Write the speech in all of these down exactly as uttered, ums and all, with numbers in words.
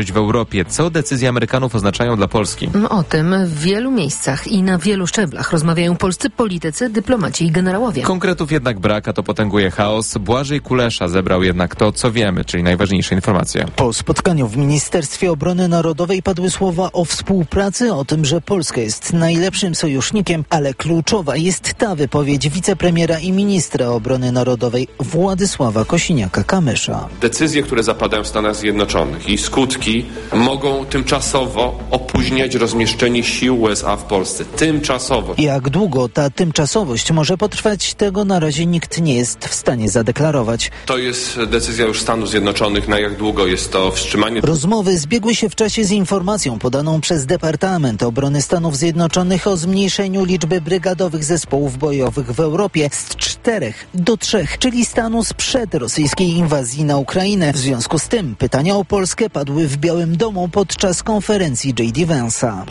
w Europie. Co decyzje Amerykanów oznaczają dla Polski? O tym w wielu miejscach i na wielu szczeblach rozmawiają polscy politycy, dyplomaci i generałowie. Konkretów jednak brak, a to potęguje chaos. Błażej Kulesza zebrał jednak to, co wiemy, czyli najważniejsze informacje. Po spotkaniu w Ministerstwie Obrony Narodowej padły słowa o współpracy, o tym, że Polska jest najlepszym sojusznikiem, ale kluczowa jest ta wypowiedź wicepremiera i ministra obrony narodowej Władysława Kosiniaka-Kamysza. Decyzje, które zapadają w Stanach Zjednoczonych i skutki mogą tymczasowo opóźniać rozmieszczenie sił U S A w Polsce. Tymczasowo. Jak długo ta tymczasowość może potrwać, tego na razie nikt nie jest w stanie zadeklarować. To jest decyzja już Stanów Zjednoczonych, na jak długo jest to wstrzymanie. Rozmowy zbiegły się w czasie z informacją podaną przez Departament Obrony Stanów Zjednoczonych o zmniejszeniu liczby brygadowych zespołów bojowych w Europie z czterech do trzech, czyli stanu sprzed rosyjskiej inwazji na Ukrainę. W związku z tym pytania o Polskę padły w Białym Domu podczas konferencji J D Vance'a.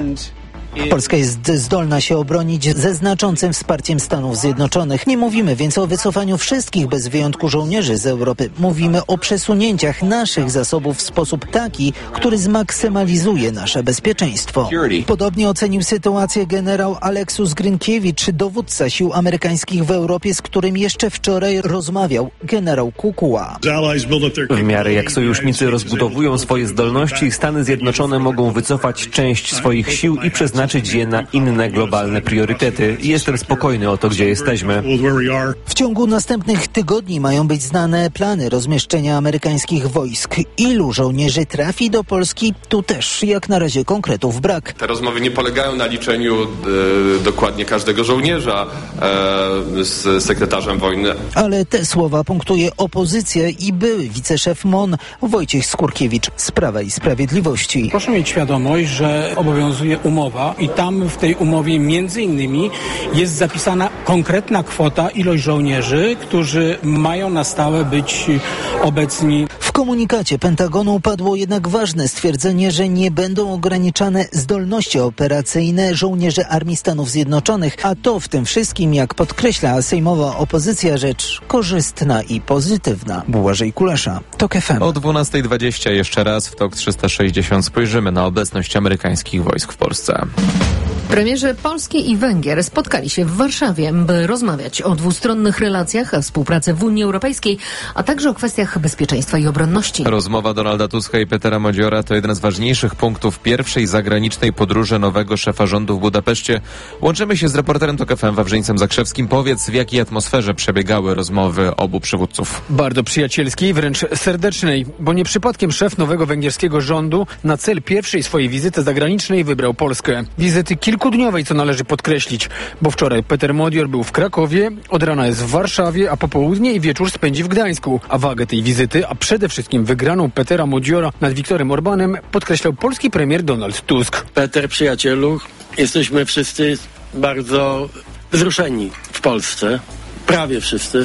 Polska jest zdolna się obronić ze znaczącym wsparciem Stanów Zjednoczonych. Nie mówimy więc o wycofaniu wszystkich bez wyjątku żołnierzy z Europy. Mówimy o przesunięciach naszych zasobów w sposób taki, który zmaksymalizuje nasze bezpieczeństwo. Podobnie ocenił sytuację generał Aleksus Grinkiewicz, dowódca sił amerykańskich w Europie, z którym jeszcze wczoraj rozmawiał generał Kukuła. W miarę jak sojusznicy rozbudowują swoje zdolności, Stany Zjednoczone mogą wycofać część swoich sił i przeznaczyć je na inne globalne priorytety. Jestem spokojny o to, gdzie jesteśmy. W ciągu następnych tygodni mają być znane plany rozmieszczenia amerykańskich wojsk. Ilu żołnierzy trafi do Polski? Tu też jak na razie konkretów brak. Te rozmowy nie polegają na liczeniu e, dokładnie każdego żołnierza e, z sekretarzem wojny. Ale te słowa punktuje opozycja i były wiceszef M O N Wojciech Skurkiewicz z Prawa i Sprawiedliwości. Proszę mieć świadomość, że obowiązuje umowa i tam w tej umowie między innymi jest zapisana konkretna kwota, ilość żołnierzy, którzy mają na stałe być obecni. W komunikacie Pentagonu padło jednak ważne stwierdzenie, że nie będą ograniczane zdolności operacyjne żołnierzy Armii Stanów Zjednoczonych, a to w tym wszystkim, jak podkreśla sejmowa opozycja, rzecz korzystna i pozytywna. Błażej Kulesza, TOK F M. O dwunasta dwadzieścia jeszcze raz w TOK trzysta sześćdziesiąt spojrzymy na obecność amerykańskich wojsk w Polsce. Premierzy Polski i Węgier spotkali się w Warszawie, by rozmawiać o dwustronnych relacjach, współpracy w Unii Europejskiej, a także o kwestiach bezpieczeństwa i obronności. Rozmowa Donalda Tuska i Petera Modziora to jeden z ważniejszych punktów pierwszej zagranicznej podróży nowego szefa rządu w Budapeszcie. Łączymy się z reporterem TOK F M Wawrzyńcem Zakrzewskim. Powiedz, w jakiej atmosferze przebiegały rozmowy obu przywódców? Bardzo przyjacielskiej, wręcz serdecznej, bo nie przypadkiem szef nowego węgierskiego rządu na cel pierwszej swojej wizyty zagranicznej wybrał Polskę. Wizyty kilkudniowej, co należy podkreślić, bo wczoraj Peter Modior był w Krakowie, od rana jest w Warszawie, a popołudnie i wieczór spędzi w Gdańsku. A wagę tej wizyty, a przede wszystkim wygraną Petera Modiora nad Viktorem Orbánem podkreślał polski premier Donald Tusk. Peter, przyjacielu, jesteśmy wszyscy bardzo wzruszeni w Polsce. Prawie wszyscy,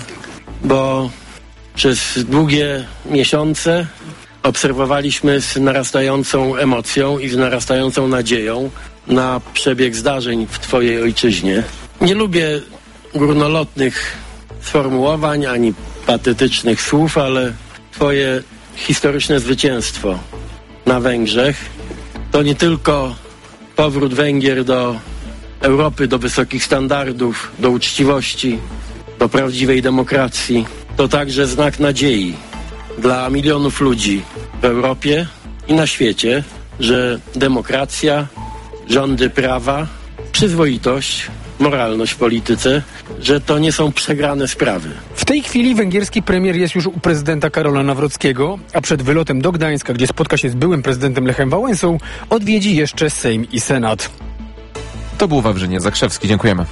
bo przez długie miesiące obserwowaliśmy z narastającą emocją i z narastającą nadzieją na przebieg zdarzeń w twojej ojczyźnie. Nie lubię górnolotnych sformułowań ani patetycznych słów, ale twoje historyczne zwycięstwo na Węgrzech to nie tylko powrót Węgier do Europy, do wysokich standardów, do uczciwości, do prawdziwej demokracji. To także znak nadziei dla milionów ludzi w Europie i na świecie, że demokracja, rządy prawa, przyzwoitość, moralność w polityce, że to nie są przegrane sprawy. W tej chwili węgierski premier jest już u prezydenta Karola Nawrockiego, a przed wylotem do Gdańska, gdzie spotka się z byłym prezydentem Lechem Wałęsą, odwiedzi jeszcze Sejm i Senat. To był Wawrzyniec Zakrzewski. Dziękujemy.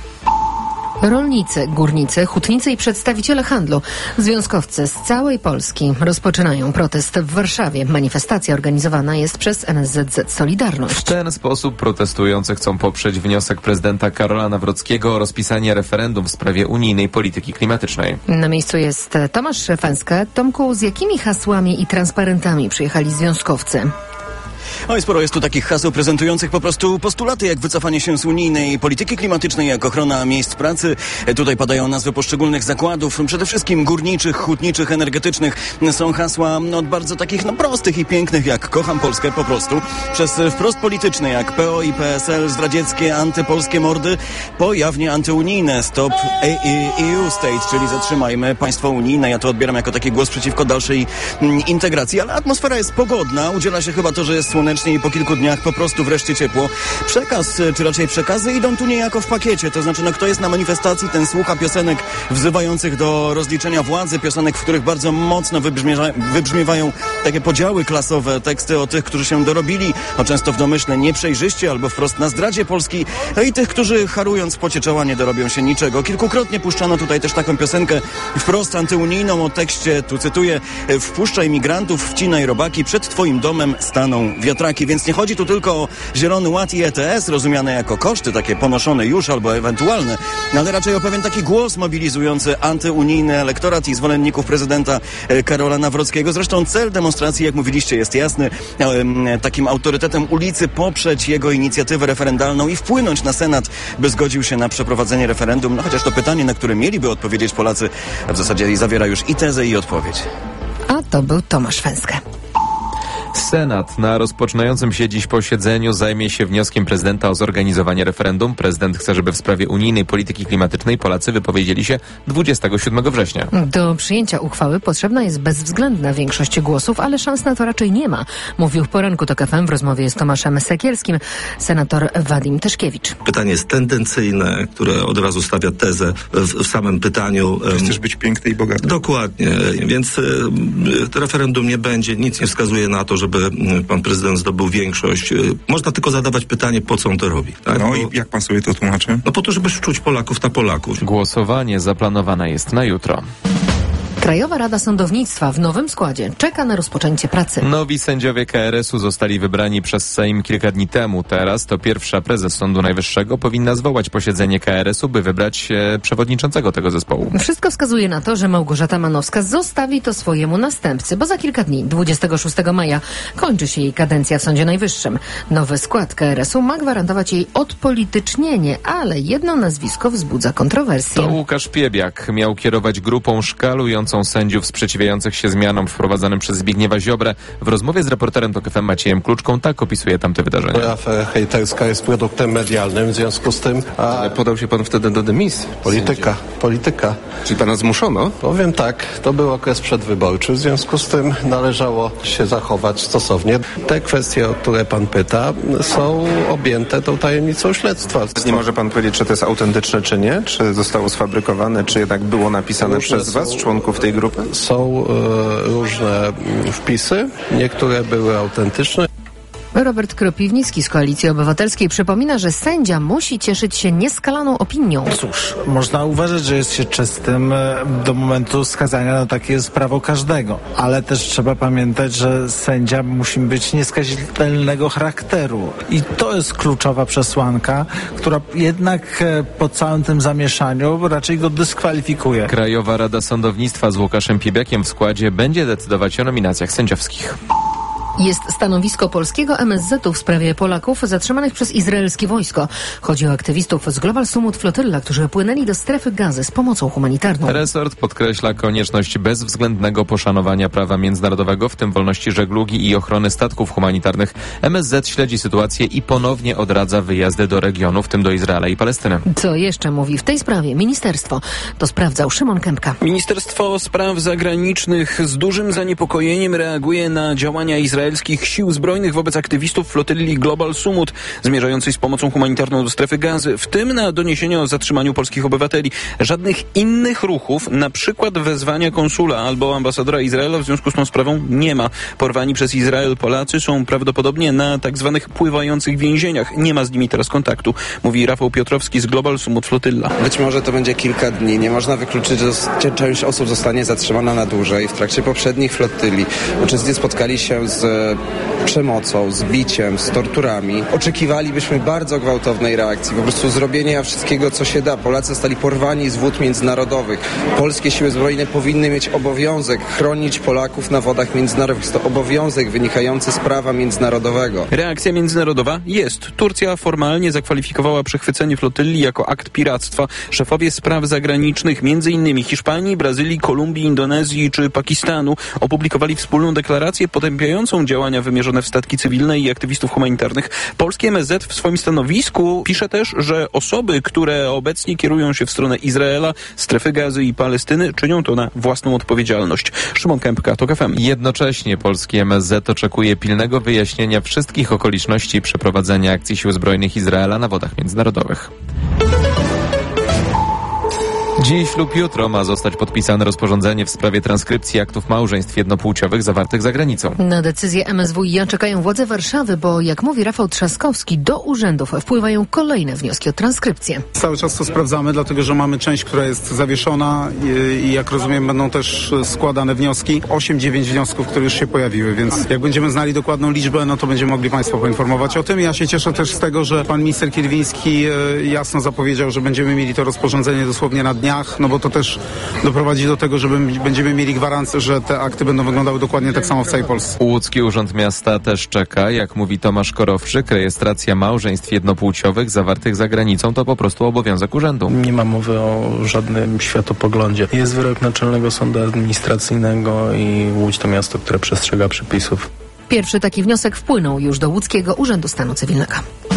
Rolnicy, górnicy, hutnicy i przedstawiciele handlu, związkowcy z całej Polski rozpoczynają protest w Warszawie. Manifestacja organizowana jest przez N S Z Z Solidarność. W ten sposób protestujący chcą poprzeć wniosek prezydenta Karola Nawrockiego o rozpisanie referendum w sprawie unijnej polityki klimatycznej. Na miejscu jest Tomasz Fęska. Tomku, z jakimi hasłami i transparentami przyjechali związkowcy? No i sporo jest tu takich haseł prezentujących po prostu postulaty, jak wycofanie się z unijnej polityki klimatycznej, jak ochrona miejsc pracy. Tutaj padają nazwy poszczególnych zakładów, przede wszystkim górniczych, hutniczych, energetycznych. Są hasła od bardzo takich no prostych i pięknych, jak kocham Polskę po prostu, przez wprost polityczne, jak P O i P S L, zdradzieckie, antypolskie mordy, po jawnie antyunijne Stop E U State, czyli zatrzymajmy państwo unijne. Ja to odbieram jako taki głos przeciwko dalszej integracji, ale atmosfera jest pogodna, udziela się chyba to, że jest słonecznie i po kilku dniach po prostu wreszcie ciepło. Przekaz, czy raczej przekazy idą tu niejako w pakiecie, to znaczy no kto jest na manifestacji, ten słucha piosenek wzywających do rozliczenia władzy, piosenek, w których bardzo mocno wybrzmiewa, wybrzmiewają takie podziały klasowe, teksty o tych, którzy się dorobili, o często w domyśle nieprzejrzyście albo wprost na zdradzie Polski, no i tych, którzy harując w pocie czoła nie dorobią się niczego. Kilkukrotnie puszczano tutaj też taką piosenkę wprost antyunijną o tekście, tu cytuję, wpuszczaj migrantów, wcinaj robaki, przed twoim domem staną wiatraki, więc nie chodzi tu tylko o Zielony Ład i E T S, rozumiane jako koszty, takie ponoszone już albo ewentualne, ale raczej o pewien taki głos mobilizujący antyunijny elektorat i zwolenników prezydenta Karola Nawrockiego. Zresztą cel demonstracji, jak mówiliście, jest jasny. Takim autorytetem ulicy poprzeć jego inicjatywę referendalną i wpłynąć na Senat, by zgodził się na przeprowadzenie referendum. No chociaż to pytanie, na które mieliby odpowiedzieć Polacy, w zasadzie zawiera już i tezę, i odpowiedź. A to był Tomasz Węskę. Senat na rozpoczynającym się dziś posiedzeniu zajmie się wnioskiem prezydenta o zorganizowanie referendum. Prezydent chce, żeby w sprawie unijnej polityki klimatycznej Polacy wypowiedzieli się dwudziestego siódmego września. Do przyjęcia uchwały potrzebna jest bezwzględna większość głosów, ale szans na to raczej nie ma, mówił w poranku TOK F M w rozmowie z Tomaszem Sekielskim senator Wadim Tyszkiewicz. Pytanie jest tendencyjne, które od razu stawia tezę w, w samym pytaniu. Chcesz być piękny i bogaty. Dokładnie, więc y, y, referendum nie będzie, nic nie wskazuje na to, żeby pan prezydent zdobył większość. Można tylko zadawać pytanie, po co on to robi. Tak? No i jak pan sobie to tłumaczy? No po to, żeby szczuć Polaków na Polaków. Głosowanie zaplanowane jest na jutro. Krajowa Rada Sądownictwa w nowym składzie czeka na rozpoczęcie pracy. Nowi sędziowie K R S u zostali wybrani przez Sejm kilka dni temu. Teraz to pierwsza prezes Sądu Najwyższego powinna zwołać posiedzenie K R S u, by wybrać e, przewodniczącego tego zespołu. Wszystko wskazuje na to, że Małgorzata Manowska zostawi to swojemu następcy, bo za kilka dni, dwudziestego szóstego maja, kończy się jej kadencja w Sądzie Najwyższym. Nowy skład K R S u ma gwarantować jej odpolitycznienie, ale jedno nazwisko wzbudza kontrowersje. To Łukasz Piebiak miał kierować grupą szkalującą sędziów sprzeciwiających się zmianom wprowadzanym przez Zbigniewa Ziobrę. W rozmowie z reporterem TOK F M Maciejem Kluczką tak opisuje tamte wydarzenia. Afera hejterska jest produktem medialnym, w związku z tym... A... Ale podał się pan wtedy do dymisji. Polityka, polityka. Czyli pana zmuszono? Powiem tak, to był okres przedwyborczy, w związku z tym należało się zachować stosownie. Te kwestie, o które pan pyta, są objęte tą tajemnicą śledztwa. Nie może pan powiedzieć, czy to jest autentyczne, czy nie? Czy zostało sfabrykowane, czy jednak było napisane Różne przez was, są... członków tej grupy? Są y, różne wpisy, niektóre były autentyczne. Robert Kropiwnicki z Koalicji Obywatelskiej przypomina, że sędzia musi cieszyć się nieskalaną opinią. Cóż, można uważać, że jest się czystym do momentu skazania, no takie jest prawo każdego. Ale też trzeba pamiętać, że sędzia musi być nieskazitelnego charakteru. I to jest kluczowa przesłanka, która jednak po całym tym zamieszaniu raczej go dyskwalifikuje. Krajowa Rada Sądownictwa z Łukaszem Piebiakiem w składzie będzie decydować o nominacjach sędziowskich. Jest stanowisko polskiego M S Z u w sprawie Polaków zatrzymanych przez izraelskie wojsko. Chodzi o aktywistów z Global Sumut Flotylla, którzy płynęli do strefy Gazy z pomocą humanitarną. Resort podkreśla konieczność bezwzględnego poszanowania prawa międzynarodowego, w tym wolności żeglugi i ochrony statków humanitarnych. M S Z śledzi sytuację i ponownie odradza wyjazdy do regionów, w tym do Izraela i Palestyny. Co jeszcze mówi w tej sprawie ministerstwo? To sprawdzał Szymon Kępka. Ministerstwo Spraw Zagranicznych z dużym zaniepokojeniem reaguje na działania izraelskie izraelskich sił zbrojnych wobec aktywistów flotylli Global Sumut zmierzającej z pomocą humanitarną do strefy Gazy, w tym na doniesienia o zatrzymaniu polskich obywateli. Żadnych innych ruchów, na przykład wezwania konsula albo ambasadora Izraela w związku z tą sprawą nie ma. Porwani przez Izrael Polacy są prawdopodobnie na tak zwanych pływających więzieniach. Nie ma z nimi teraz kontaktu, mówi Rafał Piotrowski z Global Sumut Flotylla. Być może to będzie kilka dni. Nie można wykluczyć, że część osób zostanie zatrzymana na dłużej. W trakcie poprzednich flotyli uczestnicy spotkali się z przemocą, z biciem, z torturami. Oczekiwalibyśmy bardzo gwałtownej reakcji, po prostu zrobienia wszystkiego, co się da. Polacy zostali porwani z wód międzynarodowych. Polskie siły zbrojne powinny mieć obowiązek chronić Polaków na wodach międzynarodowych. Jest to obowiązek wynikający z prawa międzynarodowego. Reakcja międzynarodowa jest. Turcja formalnie zakwalifikowała przechwycenie flotyli jako akt piractwa. Szefowie spraw zagranicznych między innymi Hiszpanii, Brazylii, Kolumbii, Indonezji czy Pakistanu opublikowali wspólną deklarację potępiającą działania wymierzone w statki cywilne i aktywistów humanitarnych. Polskie M S Z w swoim stanowisku pisze też, że osoby, które obecnie kierują się w stronę Izraela, strefy Gazy i Palestyny, czynią to na własną odpowiedzialność. Szymon Kępka, TOK F M. Jednocześnie polski M S Z oczekuje pilnego wyjaśnienia wszystkich okoliczności przeprowadzenia akcji sił zbrojnych Izraela na wodach międzynarodowych. Dziś lub jutro ma zostać podpisane rozporządzenie w sprawie transkrypcji aktów małżeństw jednopłciowych zawartych za granicą. Na decyzję M S W i czekają władze Warszawy, bo jak mówi Rafał Trzaskowski, do urzędów wpływają kolejne wnioski o transkrypcję. Cały czas to sprawdzamy, dlatego że mamy część, która jest zawieszona i, i jak rozumiem będą też składane wnioski. osiem dziewięć wniosków, które już się pojawiły, więc jak będziemy znali dokładną liczbę, no to będziemy mogli Państwa poinformować o tym. Ja się cieszę też z tego, że pan minister Kierwiński jasno zapowiedział, że będziemy mieli to rozporządzenie dosłownie na dniach, no bo to też doprowadzi do tego, że będziemy mieli gwarancję, że te akty będą wyglądały dokładnie tak samo w całej Polsce. Łódzki Urząd Miasta też czeka. Jak mówi Tomasz Korowczyk, rejestracja małżeństw jednopłciowych zawartych za granicą to po prostu obowiązek urzędu. Nie ma mowy o żadnym światopoglądzie. Jest wyrok Naczelnego Sądu Administracyjnego i Łódź to miasto, które przestrzega przepisów. Pierwszy taki wniosek wpłynął już do Łódzkiego Urzędu Stanu Cywilnego.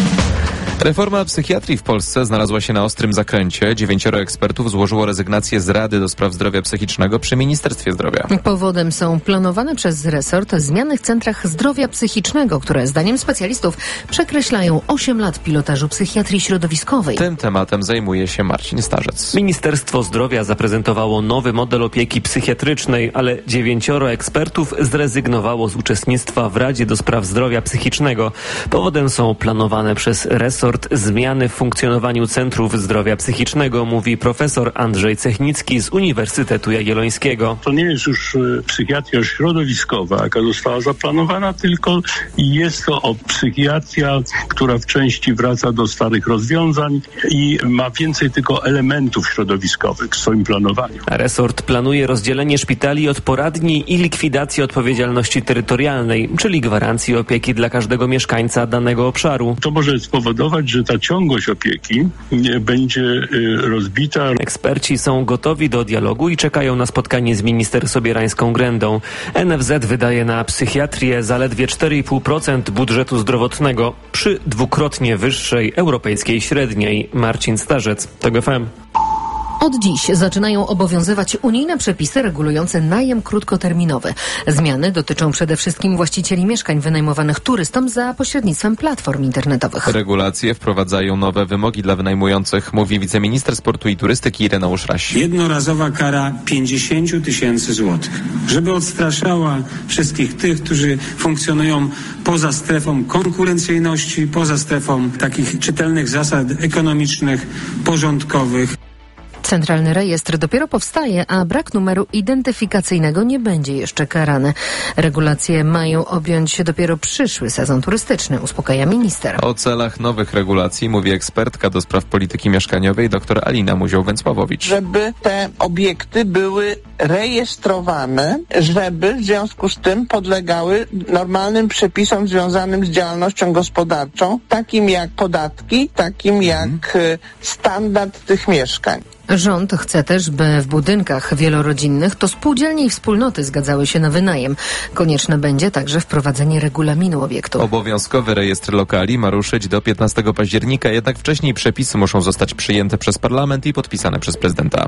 Reforma psychiatrii w Polsce znalazła się na ostrym zakręcie. Dziewięcioro ekspertów złożyło rezygnację z Rady do Spraw Zdrowia Psychicznego przy Ministerstwie Zdrowia. Powodem są planowane przez resort zmiany w centrach zdrowia psychicznego, które zdaniem specjalistów przekreślają osiem lat pilotażu psychiatrii środowiskowej. Tym tematem zajmuje się Marcin Starzec. Ministerstwo Zdrowia zaprezentowało nowy model opieki psychiatrycznej, ale dziewięcioro ekspertów zrezygnowało z uczestnictwa w Radzie do Spraw Zdrowia Psychicznego. Powodem są planowane przez resort zmiany w funkcjonowaniu Centrów Zdrowia Psychicznego, mówi profesor Andrzej Cechnicki z Uniwersytetu Jagiellońskiego. To nie jest już psychiatria środowiskowa, jaka została zaplanowana, tylko jest to psychiatria, która w części wraca do starych rozwiązań i ma więcej tylko elementów środowiskowych w swoim planowaniu. Resort planuje rozdzielenie szpitali od poradni i likwidację odpowiedzialności terytorialnej, czyli gwarancji opieki dla każdego mieszkańca danego obszaru. To może spowodować, że ta ciągłość opieki będzie rozbita. Eksperci są gotowi do dialogu i czekają na spotkanie z minister Sobierańską-Grendą. N F Z wydaje na psychiatrię zaledwie cztery i pół procent budżetu zdrowotnego przy dwukrotnie wyższej europejskiej średniej. Marcin Starzec, TOK F M. Od dziś zaczynają obowiązywać unijne przepisy regulujące najem krótkoterminowy. Zmiany dotyczą przede wszystkim właścicieli mieszkań wynajmowanych turystom za pośrednictwem platform internetowych. Regulacje wprowadzają nowe wymogi dla wynajmujących, mówi wiceminister sportu i turystyki Ireneusz Raś. Jednorazowa kara pięćdziesiąt tysięcy złotych, żeby odstraszała wszystkich tych, którzy funkcjonują poza strefą konkurencyjności, poza strefą takich czytelnych zasad ekonomicznych, porządkowych. Centralny rejestr dopiero powstaje, a brak numeru identyfikacyjnego nie będzie jeszcze karany. Regulacje mają objąć dopiero przyszły sezon turystyczny, uspokaja minister. O celach nowych regulacji mówi ekspertka do spraw polityki mieszkaniowej dr Alina Muzioł-Węcławowicz. Żeby te obiekty były rejestrowane, żeby w związku z tym podlegały normalnym przepisom związanym z działalnością gospodarczą, takim jak podatki, takim jak standard tych mieszkań. Rząd chce też, by w budynkach wielorodzinnych to spółdzielnie i wspólnoty zgadzały się na wynajem. Konieczne będzie także wprowadzenie regulaminu obiektu. Obowiązkowy rejestr lokali ma ruszyć do piętnastego października, jednak wcześniej przepisy muszą zostać przyjęte przez parlament i podpisane przez prezydenta.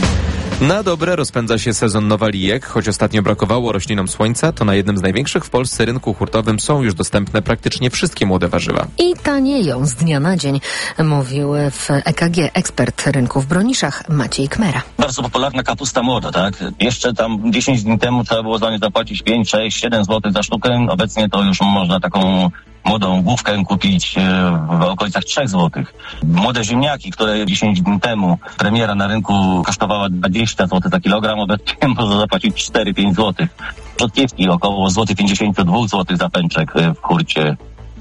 Na dobre rozpędza się sezon nowalijek. Choć ostatnio brakowało roślinom słońca, to na jednym z największych w Polsce rynku hurtowym są już dostępne praktycznie wszystkie młode warzywa. I tanieją z dnia na dzień, mówił w E K G ekspert rynku w Broniszach Maciej Kmera. Bardzo popularna kapusta młoda, tak? Jeszcze tam dziesięć dni temu trzeba było za nie zapłacić pięć, sześć, siedem złotych za sztukę. Obecnie to już można taką młodą główkę kupić w okolicach trzech złotych. Młode ziemniaki, które dziesięć dni temu premiera na rynku kosztowała dwadzieścia złotych za kilogram, obecnie można zapłacić cztery pięć złotych. Rzodkiewki około złoty pięćdziesiąt dwa złotych za pęczek w hurcie.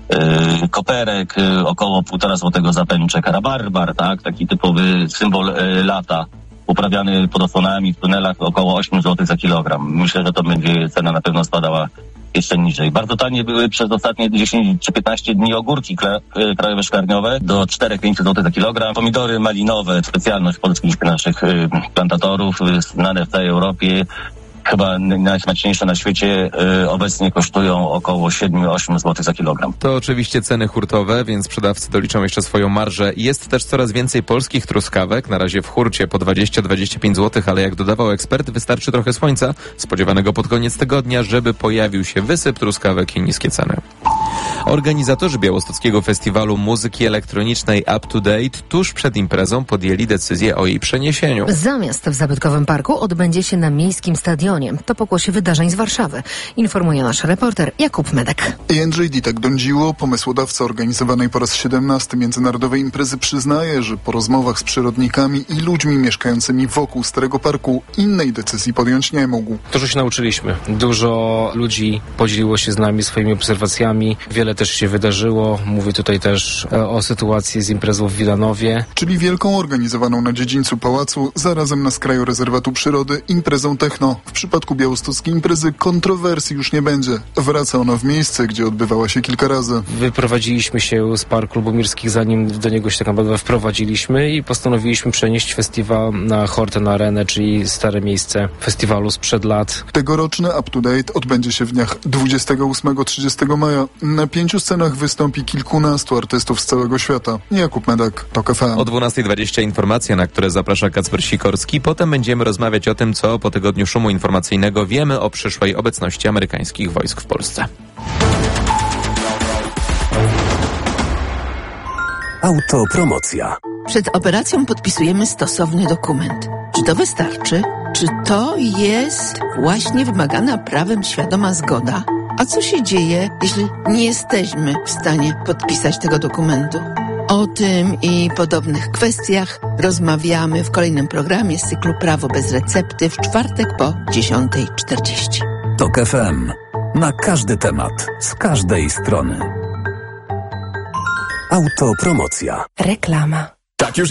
Yy, koperek, yy, około półtora złotego za pęczek. Rabarbar, tak, taki typowy symbol yy, lata, uprawiany pod osłonami w tunelach, około osiem złotych za kilogram. Myślę, że to będzie cena na pewno spadała jeszcze niżej. Bardzo tanie były przez ostatnie dziesięć czy piętnaście dni ogórki kla- krajowe szklarniowe do cztery pięć złotych za kilogram. Pomidory malinowe, specjalność polskich naszych yy, plantatorów, yy, znane w całej Europie. Chyba najsmaczniejsze na świecie, y, obecnie kosztują około siedem osiem złotych za kilogram. To oczywiście ceny hurtowe, więc sprzedawcy doliczą jeszcze swoją marżę. Jest też coraz więcej polskich truskawek, na razie w hurcie po dwadzieścia do dwudziestu pięciu złotych, ale jak dodawał ekspert, wystarczy trochę słońca, spodziewanego pod koniec tygodnia, żeby pojawił się wysyp truskawek i niskie ceny. Organizatorzy białostockiego festiwalu muzyki elektronicznej Up to Date tuż przed imprezą podjęli decyzję o jej przeniesieniu. Zamiast w zabytkowym parku odbędzie się na miejskim stadionie. To pokłosie wydarzeń z Warszawy. Informuje nasz reporter Jakub Medek. Jędrzej Ditak-Dądziło, pomysłodawca organizowanej po raz siedemnasty międzynarodowej imprezy, przyznaje, że po rozmowach z przyrodnikami i ludźmi mieszkającymi wokół Starego Parku innej decyzji podjąć nie mógł. Dużo się nauczyliśmy. Dużo ludzi podzieliło się z nami swoimi obserwacjami. Wiele też się wydarzyło. Mówię tutaj też o sytuacji z imprezą w Wilanowie. Czyli wielką organizowaną na dziedzińcu pałacu, zarazem na skraju rezerwatu przyrody, imprezą techno. W przypadku białostockiej imprezy kontrowersji już nie będzie. Wraca ona w miejsce, gdzie odbywała się kilka razy. Wyprowadziliśmy się z Parku Lubomirskich, zanim do niego się tak naprawdę wprowadziliśmy i postanowiliśmy przenieść festiwal na Horten Arenę, czyli stare miejsce festiwalu sprzed lat. Tegoroczny Up to Date odbędzie się w dniach dwudziestego ósmego do trzydziestego maja. Na pięciu scenach wystąpi kilkunastu artystów z całego świata. Jakub Medek, TOK F M. O dwunasta dwadzieścia informacje, na które zaprasza Kacper Sikorski. Potem będziemy rozmawiać o tym, co po tygodniu szumu informacyjnego wiemy o przyszłej obecności amerykańskich wojsk w Polsce. Autopromocja. Przed operacją podpisujemy stosowny dokument. Czy to wystarczy? Czy to jest właśnie wymagana prawem świadoma zgoda? A co się dzieje, jeśli nie jesteśmy w stanie podpisać tego dokumentu? O tym i podobnych kwestiach rozmawiamy w kolejnym programie z cyklu Prawo bez recepty w czwartek po dziesiąta czterdzieści. TOK F M. Na każdy temat, z każdej strony. Autopromocja. Reklama. Tak już